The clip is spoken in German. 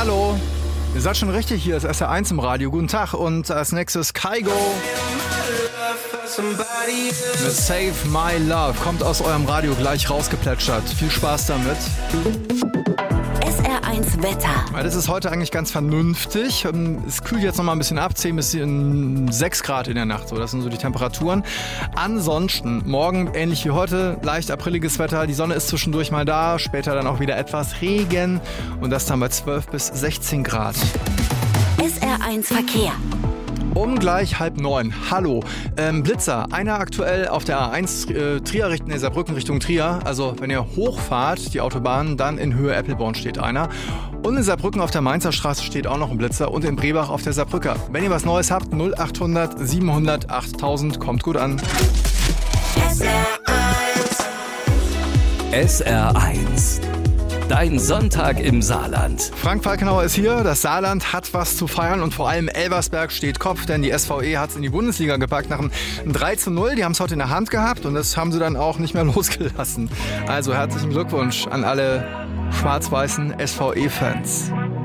Hallo, ihr seid schon richtig, hier ist SR1 im Radio. Guten Tag und als nächstes Kygo mit Save My Love. Kommt aus eurem Radio gleich rausgeplätschert. Viel Spaß damit. SR1 Wetter. Das ist heute eigentlich ganz vernünftig. Es kühlt jetzt noch mal ein bisschen ab, 10 bis 6 Grad in der Nacht. So, das sind so die Temperaturen. Ansonsten, morgen ähnlich wie heute, leicht apriliges Wetter. Die Sonne ist zwischendurch mal da, später dann auch wieder etwas Regen. Und das dann bei 12 bis 16 Grad. SR1 Verkehr. Um gleich 8:30. Hallo. Blitzer. Einer aktuell auf der A1 Saarbrücken Richtung Trier. Also wenn ihr hochfahrt, die Autobahn, dann in Höhe Eppelborn steht einer. Und in Saarbrücken auf der Mainzer Straße steht auch noch ein Blitzer. Und in Brebach auf der Saarbrücker. Wenn ihr was Neues habt, 0800 700 8000. Kommt gut an. SR1. Dein Sonntag im Saarland. Frank Falkenauer ist hier. Das Saarland hat was zu feiern und vor allem Elversberg steht Kopf, denn die SVE hat es in die Bundesliga gepackt nach einem 3:0. Die haben es heute in der Hand gehabt und das haben sie dann auch nicht mehr losgelassen. Also herzlichen Glückwunsch an alle schwarz-weißen SVE-Fans.